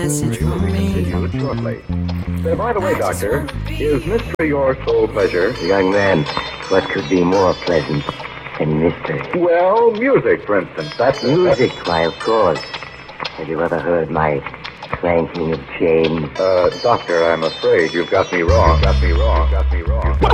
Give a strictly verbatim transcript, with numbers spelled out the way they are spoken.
message for me. Continued shortly. Uh, by the way, Doctor, is mystery your sole pleasure? Young man, what could be more pleasant than mystery? Well, music, for instance. That's Music, why, of course. Have you ever heard my clanking of chains? Uh, Doctor, I'm afraid you've got me wrong. Got me wrong. Got me wrong.